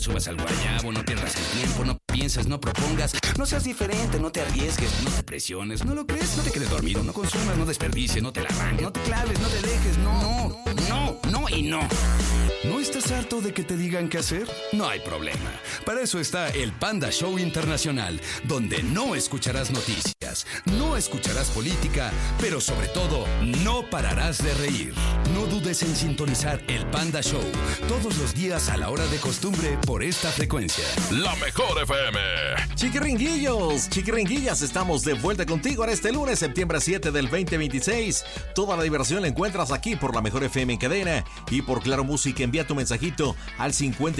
subas al guayabo, no pierdas el tiempo, no pienses, no propongas, no seas diferente, no te arriesgues, no te presiones, no lo crees, no te quedes dormido, no consumas, no desperdicies, no te la arranques, no te claves, no te dejes, no y no. ¿No estás harto de que te digan qué hacer? No hay problema. Para eso está el Panda Show Internacional, donde no escucharás noticias, no escucharás política, pero sobre todo, no pararás de reír. No dudes en sintonizar el Panda Show todos los días a la hora de costumbre por esta frecuencia. La Mejor FM. Chiquiringuillos, chiquiringuillas, estamos de vuelta contigo ahora este lunes, septiembre 7 del 2026. Toda la diversión la encuentras aquí por La Mejor FM en cadena y por Claro Música. Envía tu mensajito al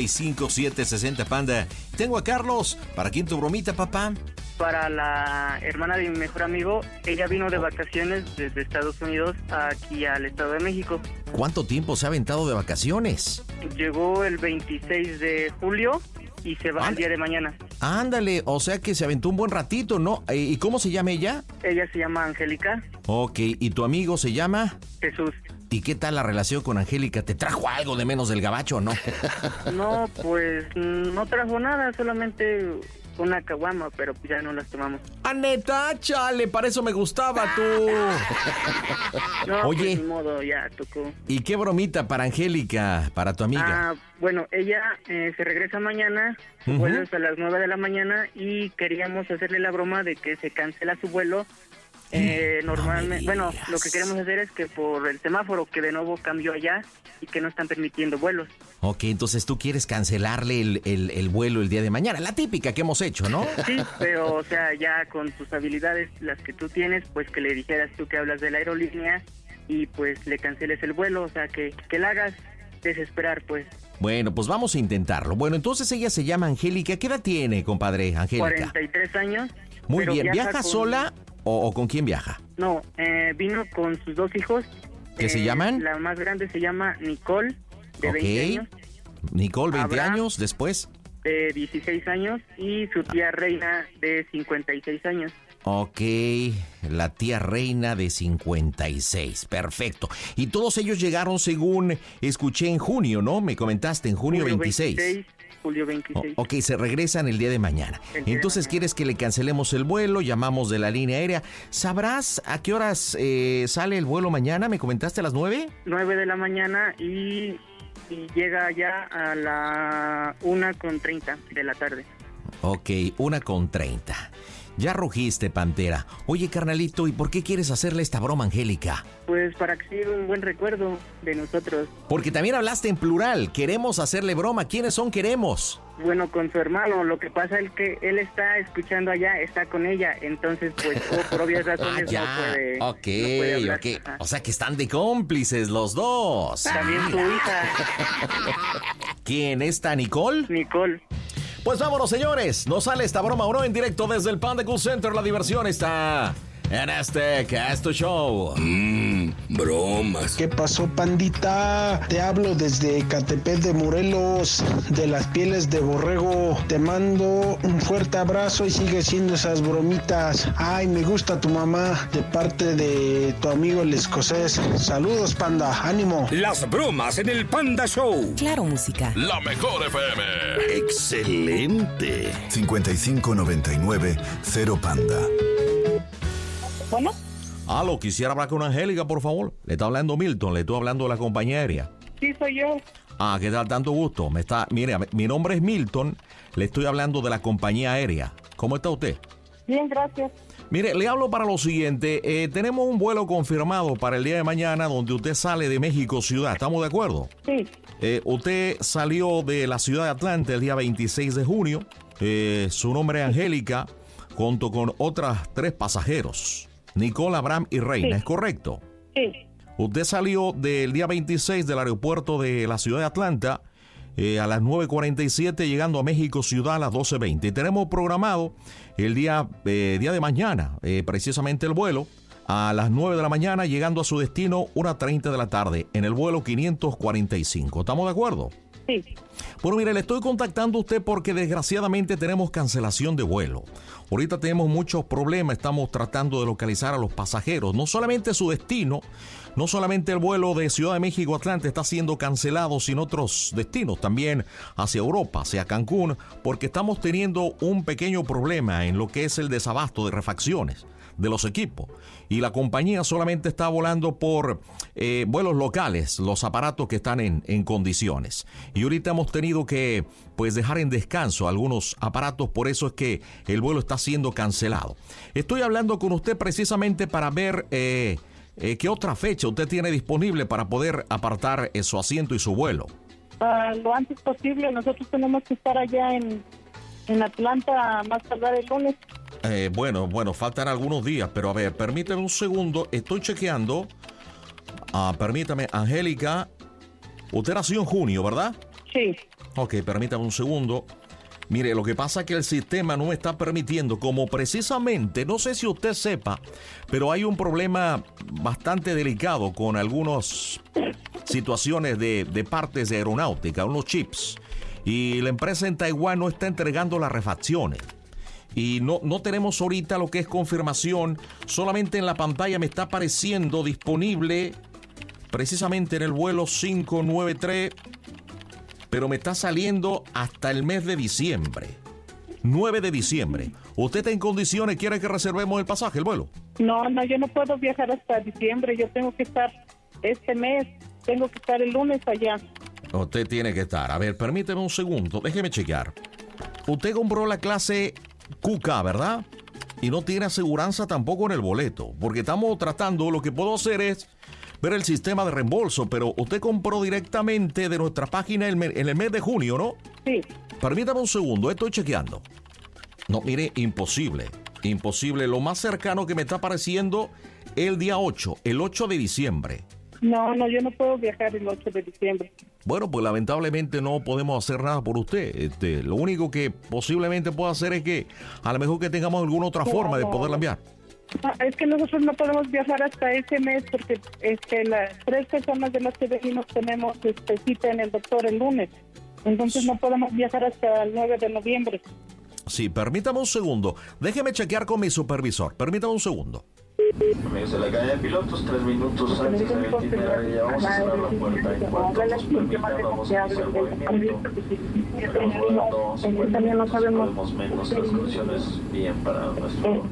55760 Panda. Tengo a Carlos. ¿Para quién tu bromita, papá? Para la hermana de mi mejor amigo. Ella vino de vacaciones desde Estados Unidos aquí al Estado de México. ¿Cuánto tiempo se ha aventado de vacaciones? Llegó el 26 de julio y se va el día de mañana. Ándale, o sea que se aventó un buen ratito, ¿no? ¿Y cómo se llama ella? Ella se llama Angélica. Ok, ¿y tu amigo se llama? Jesús. ¿Y qué tal la relación con Angélica? ¿Te trajo algo de menos del gabacho o no? No, pues no trajo nada, solamente una caguama, pero pues ya no las tomamos. ¡Ah, neta! ¡Chale! Para eso me gustaba tú. No, oye, pues, ni modo, ya tocó. ¿Y qué bromita para Angélica, para tu amiga? Bueno, ella se regresa mañana, su vuelo es a las 9 de la mañana y queríamos hacerle la broma de que se cancela su vuelo. Normalmente, bueno, lo que queremos hacer es que por el semáforo que de nuevo cambió allá y que no están permitiendo vuelos. Ok, entonces tú quieres cancelarle el vuelo el día de mañana, la típica que hemos hecho, ¿no? Sí, pero o sea, ya con tus habilidades, las que tú tienes, pues que le dijeras tú que hablas de la aerolínea y pues le canceles el vuelo, o sea, que la hagas desesperar, pues. Bueno, pues vamos a intentarlo. Bueno, entonces ella se llama Angélica. ¿Qué edad tiene, compadre, Angélica? 43 años. Muy bien. ¿Viaja sola o con quién viaja? No, vino con sus dos hijos. ¿Qué se llaman? La más grande se llama Nicole, de 20 años. Nicole, 20 Abraham, años, después. De 16 años y su tía Reina de 56 años. Ok, la tía Reina de 56, perfecto. Y todos ellos llegaron, según escuché, en junio, ¿no? Me comentaste, en junio 26. Julio 26. Ok, se regresan el día de mañana. Entonces, ¿quieres que le cancelemos el vuelo? Llamamos de la línea aérea. ¿Sabrás a qué horas sale el vuelo mañana? ¿Me comentaste a las 9? 9 de la mañana y llega ya a la 1:30 de la tarde. Ok, 1:30. Ya rugiste, Pantera. Oye, carnalito, ¿y por qué quieres hacerle esta broma a Angélica? Pues para que sea un buen recuerdo de nosotros. Porque también hablaste en plural. Queremos hacerle broma. ¿Quiénes son queremos? Bueno, con su hermano. Lo que pasa es que él está escuchando allá, está con ella. Entonces, pues, por obvias razones no puede. Ok, no puede hablar. ok. O sea que están de cómplices los dos. También su hija. ¿Quién está, Nicole? Nicole. Pues vámonos, señores. Nos sale esta broma o no en directo desde el Panda Cool Center. La diversión está en este Casto Show. Bromas. ¿Qué pasó, pandita? Te hablo desde Ecatepec de Morelos, de las pieles de borrego. Te mando un fuerte abrazo y sigue haciendo esas bromitas. Ay, me gusta tu mamá, de parte de tu amigo el escocés. Saludos, panda, ánimo. Las bromas en el Panda Show. Claro, música. La Mejor FM. Excelente. 5599 0 Panda. Bueno. Aló, quisiera hablar con Angélica, por favor. Le está hablando Milton, le estoy hablando de la compañía aérea. Sí, soy yo. Ah, ¿qué tal? Tanto gusto. Mire, mi nombre es Milton, le estoy hablando de la compañía aérea. ¿Cómo está usted? Bien, gracias. Mire, le hablo para lo siguiente. Tenemos un vuelo confirmado para el día de mañana donde usted sale de México Ciudad. ¿Estamos de acuerdo? Sí. Usted salió de la ciudad de Atlanta el día 26 de junio. Su nombre es Angélica, junto con otras 3 pasajeros. Nicole, Abraham y Reina, ¿es correcto? Sí. Usted salió del día 26 del aeropuerto de la ciudad de Atlanta a las 9:47, llegando a México Ciudad a las 12:20. Tenemos programado el día de mañana, precisamente el vuelo, a las 9 de la mañana, llegando a su destino 1:30 de la tarde, en el vuelo 545. ¿Estamos de acuerdo? Sí. Bueno, mire, le estoy contactando a usted porque desgraciadamente tenemos cancelación de vuelo. Ahorita tenemos muchos problemas, estamos tratando de localizar a los pasajeros. No solamente su destino, no solamente el vuelo de Ciudad de México a Atlanta está siendo cancelado, sino otros destinos también hacia Europa, hacia Cancún, porque estamos teniendo un pequeño problema en lo que es el desabasto de refacciones de los equipos. Y la compañía solamente está volando por vuelos locales, los aparatos que están en condiciones. Y ahorita hemos tenido que dejar en descanso algunos aparatos, por eso es que el vuelo está siendo cancelado. Estoy hablando con usted precisamente para ver qué otra fecha usted tiene disponible para poder apartar su asiento y su vuelo. Lo antes posible. Nosotros tenemos que estar allá en Atlanta más tardar el lunes. Bueno, faltan algunos días, pero a ver, permítame un segundo, estoy chequeando. Permítame, Angélica, usted nació en junio, ¿verdad? Sí. Ok, permítame un segundo. Mire, lo que pasa es que el sistema no me está permitiendo, como precisamente, no sé si usted sepa, pero hay un problema bastante delicado con algunas situaciones de partes de aeronáutica, unos chips, y la empresa en Taiwán no está entregando las refacciones. Y no tenemos ahorita lo que es confirmación, solamente en la pantalla me está apareciendo disponible precisamente en el vuelo 593, pero me está saliendo hasta el mes de diciembre, 9 de diciembre. ¿Usted está en condiciones? ¿Quiere que reservemos el pasaje, el vuelo? No, yo no puedo viajar hasta diciembre, yo tengo que estar este mes, tengo que estar el lunes allá. Usted tiene que estar, a ver, permíteme un segundo, déjeme chequear. Usted compró la clase QK, ¿verdad? Y no tiene aseguranza tampoco en el boleto, porque estamos tratando, lo que puedo hacer es ver el sistema de reembolso, pero usted compró directamente de nuestra página en el mes de junio, ¿no? Sí. Permítame un segundo, estoy chequeando. No, mire, imposible, lo más cercano que me está apareciendo el día 8, el 8 de diciembre. No, yo no puedo viajar el 8 de diciembre. Bueno, pues lamentablemente no podemos hacer nada por usted. Lo único que posiblemente pueda hacer es que a lo mejor que tengamos alguna otra forma de poderla enviar. Es que nosotros no podemos viajar hasta ese mes porque las 3 personas de las que venimos tenemos cita en el doctor el lunes. Entonces no podemos viajar hasta el 9 de noviembre. Sí, permítame un segundo. Déjeme chequear con mi supervisor. Permítame un segundo. Comienza la cadena de pilotos, 3 minutos antes de la itinerario. Ya vamos a cerrar la puerta. En cuanto nos permita, vamos a iniciar movimiento. Estamos volando 50 minutos, podemos menos las condiciones bien para nuestro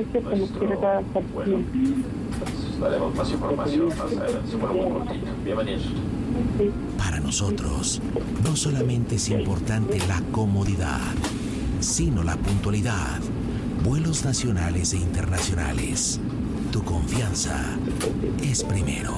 vuelo. Entonces daremos más información más adelante. Se vuelve muy cortito. Bienvenidos. Para nosotros, no solamente es importante la comodidad, sino la puntualidad. Vuelos nacionales e internacionales. Tu confianza es primero.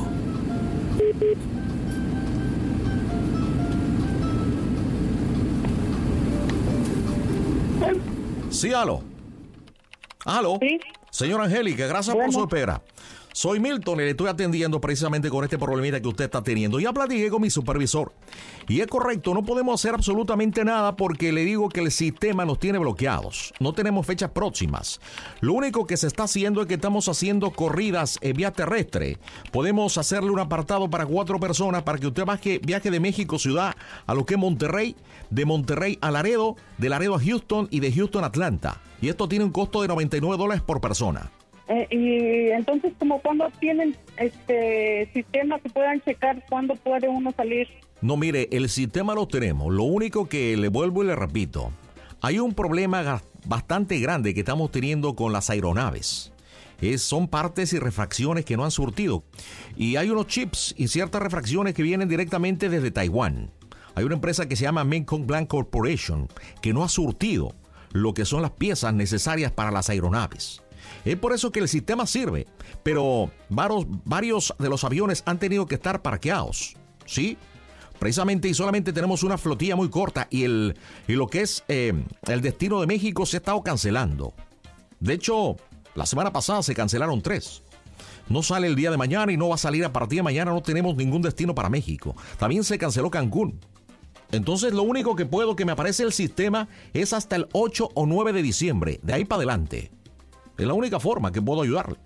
Sí, aló. Aló. ¿Sí? Señora Angélica, gracias por su espera. Soy Milton y le estoy atendiendo precisamente con este problemita que usted está teniendo. Ya platiqué con mi supervisor. Y es correcto, no podemos hacer absolutamente nada porque le digo que el sistema nos tiene bloqueados. No tenemos fechas próximas. Lo único que se está haciendo es que estamos haciendo corridas en vía terrestre. Podemos hacerle un apartado para 4 personas para que usted viaje de México ciudad a lo que es Monterrey, de Monterrey a Laredo, de Laredo a Houston y de Houston a Atlanta. Y esto tiene un costo de $99 por persona. Y entonces, como cuando tienen sistema que puedan checar cuándo puede uno salir. No, mire, el sistema lo tenemos. Lo único que le vuelvo y le repito, hay un problema bastante grande que estamos teniendo con las aeronaves. Son partes y refracciones que no han surtido. Y hay unos chips y ciertas refracciones que vienen directamente desde Taiwán. Hay una empresa que se llama Mekong Blanc Corporation que no ha surtido lo que son las piezas necesarias para las aeronaves. Es por eso que el sistema sirve, pero varios de los aviones han tenido que estar parqueados, ¿sí? Precisamente y solamente tenemos una flotilla muy corta y lo que es el destino de México se ha estado cancelando. De hecho, la semana pasada se cancelaron 3. No sale el día de mañana y no va a salir a partir de mañana, no tenemos ningún destino para México. También se canceló Cancún. Entonces lo único que me aparece el sistema es hasta el 8 o 9 de diciembre, de ahí para adelante. Es la única forma que puedo ayudarle.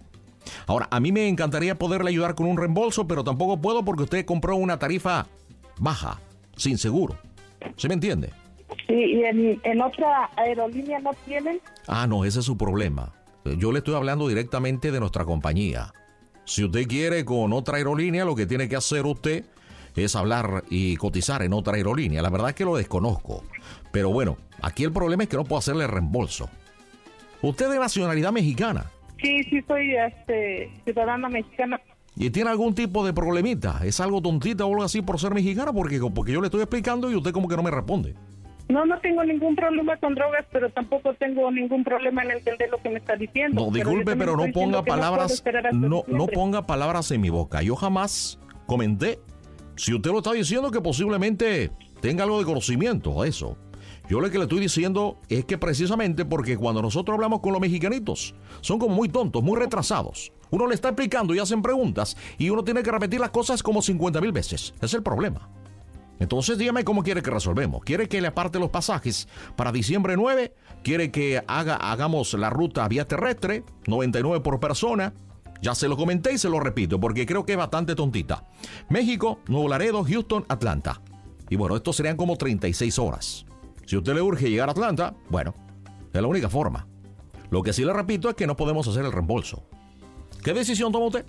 Ahora, a mí me encantaría poderle ayudar con un reembolso, pero tampoco puedo porque usted compró una tarifa baja, sin seguro. ¿Sí me entiende? Sí, ¿y en otra aerolínea no tienen? Ah, no, ese es su problema. Yo le estoy hablando directamente de nuestra compañía. Si usted quiere con otra aerolínea, lo que tiene que hacer usted es hablar y cotizar en otra aerolínea. La verdad es que lo desconozco. Pero bueno, aquí el problema es que no puedo hacerle reembolso. ¿Usted es de nacionalidad mexicana? Sí, soy ciudadana mexicana. ¿Y tiene algún tipo de problemita? ¿Es algo tontita o algo así por ser mexicana? Porque yo le estoy explicando y usted como que no me responde. No tengo ningún problema con drogas, pero tampoco tengo ningún problema en entender lo que me está diciendo. No, disculpe, pero no ponga palabras, no ponga palabras en mi boca. Yo jamás comenté. Si usted lo está diciendo, que posiblemente tenga algo de conocimiento a eso. Yo lo que le estoy diciendo es que precisamente porque cuando nosotros hablamos con los mexicanitos, son como muy tontos, muy retrasados. Uno le está explicando y hacen preguntas y uno tiene que repetir las cosas como 50,000 veces. Ese es el problema. Entonces dígame cómo quiere que resolvemos. ¿Quiere que le aparte los pasajes para diciembre 9? ¿Quiere que hagamos la ruta vía terrestre? 99 por persona. Ya se lo comenté y se lo repito porque creo que es bastante tontita. México, Nuevo Laredo, Houston, Atlanta. Y bueno, estos serían como 36 horas. Si a usted le urge llegar a Atlanta, bueno, es la única forma. Lo que sí le repito es que no podemos hacer el reembolso. ¿Qué decisión toma usted?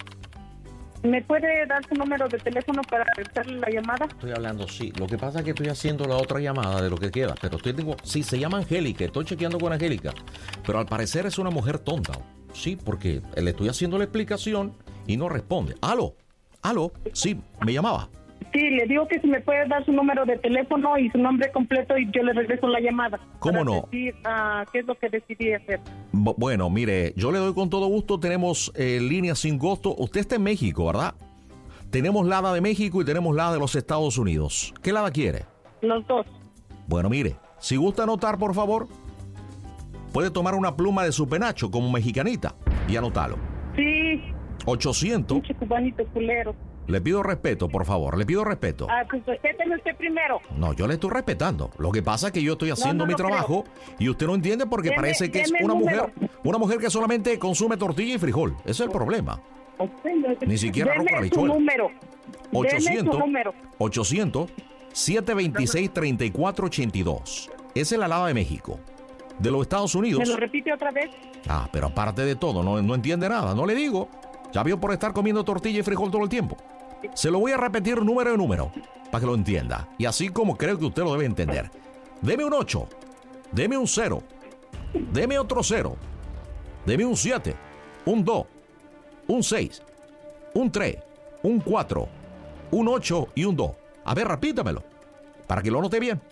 ¿Me puede dar su número de teléfono para hacerle la llamada? Estoy hablando, sí. Lo que pasa es que estoy haciendo la otra llamada de lo que queda. Pero sí, se llama Angélica. Estoy chequeando con Angélica. Pero al parecer es una mujer tonta. Sí, porque le estoy haciendo la explicación y no responde. ¿Aló? Sí, me llamaba. Sí, le digo que si me puede dar su número de teléfono y su nombre completo y yo le regreso la llamada. ¿Cómo no? Decir, qué es lo que decidí hacer. Bueno, mire, yo le doy con todo gusto. Tenemos líneas sin costo. Usted está en México, ¿verdad? Tenemos la ADA de México y tenemos la ADA de los Estados Unidos. ¿Qué ADA quiere? Los dos. Bueno, mire, si gusta anotar, por favor, puede tomar una pluma de su penacho como mexicanita y anotalo. Sí. 800. Pinche cubanito culero. Le pido respeto, por favor, le pido respeto. Pues respéteme usted primero. No, yo le estoy respetando. Lo que pasa es que yo estoy haciendo mi trabajo y usted no entiende porque parece que es una mujer que solamente consume tortilla y frijol. Ese es el problema. Ni siquiera arroz con habichuela. 800 726 3482. Esa es la ADA de México. De los Estados Unidos. ¿Me lo repite otra vez? Pero aparte de todo, no entiende nada. No le digo. Ya vio por estar comiendo tortilla y frijol todo el tiempo. Se lo voy a repetir número de número para que lo entienda. Y así como creo que usted lo debe entender. Deme un 8. Deme un 0. Deme otro 0. Deme un 7. Un 2. Un 6. Un 3. Un 4. Un 8 y un 2. A ver, repítamelo. Para que lo note bien.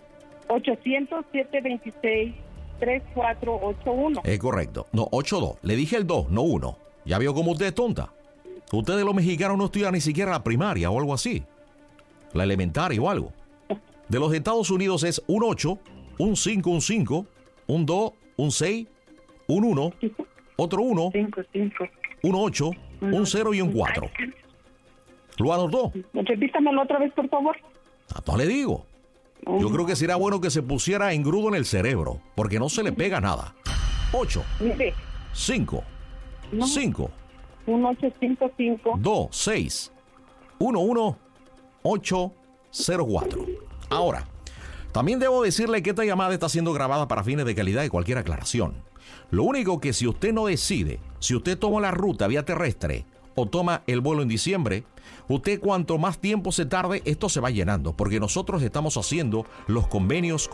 800-726-3481. Es correcto. No, 82. Le dije el 2, no 1. ¿Ya vio cómo usted es tonta? Ustedes los mexicanos no estudian ni siquiera la primaria o algo así. La elementaria o algo. De los Estados Unidos es un 8, un 5, un 5, un 2, un 6, un 1, otro 1, un 8, un 0 y un 4. ¿Lo anotó? Repítamelo otra vez, por favor. No le digo. Yo creo que sería bueno que se pusiera engrudo en el cerebro, porque no se le pega nada. 8, 5, 5, 1855 2, 6, 1, 1, 8, 0, 4. Ahora, también debo decirle que esta llamada está siendo grabada para fines de calidad y cualquier aclaración. Lo único que si usted no decide, si usted toma la ruta vía terrestre o toma el vuelo en diciembre, usted cuanto más tiempo se tarde, esto se va llenando, porque nosotros estamos haciendo los convenios